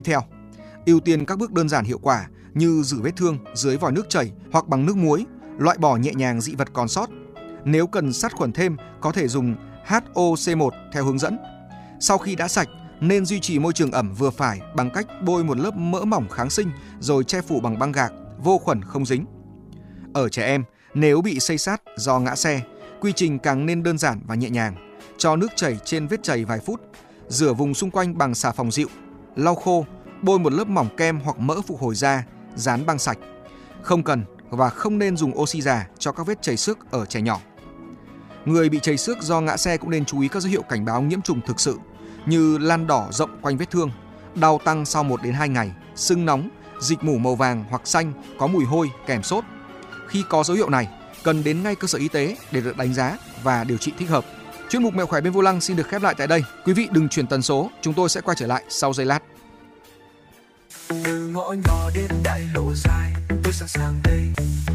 Theo, ưu tiên các bước đơn giản hiệu quả như rửa vết thương dưới vòi nước chảy hoặc bằng nước muối, loại bỏ nhẹ nhàng dị vật còn sót. Nếu cần sát khuẩn thêm, có thể dùng HOC1 theo hướng dẫn. Sau khi đã sạch, nên duy trì môi trường ẩm vừa phải bằng cách bôi một lớp mỡ mỏng kháng sinh rồi che phủ bằng băng gạc, vô khuẩn không dính. Ở trẻ em, nếu bị xây xát do ngã xe, quy trình càng nên đơn giản và nhẹ nhàng. Cho nước chảy trên vết chảy vài phút, rửa vùng xung quanh bằng xà phòng dịu, lau khô, bôi một lớp mỏng kem hoặc mỡ phục hồi da, dán băng sạch. Không cần và không nên dùng oxy già cho các vết chảy xước ở trẻ nhỏ. Người bị chảy xước do ngã xe cũng nên chú ý các dấu hiệu cảnh báo nhiễm trùng thực sự như lan đỏ rộng quanh vết thương, đau tăng sau 1 đến 2 ngày, sưng nóng, dịch mủ màu vàng hoặc xanh, có mùi hôi kèm sốt. Khi có dấu hiệu này, cần đến ngay cơ sở y tế để được đánh giá và điều trị thích hợp. Chuyên mục Mẹo khỏe bên vô lăng xin được khép lại tại đây. Quý vị đừng chuyển tần số, chúng tôi sẽ quay trở lại sau giây lát. Từ ngõ nhỏ đến đại lộ dài, tôi sẵn sàng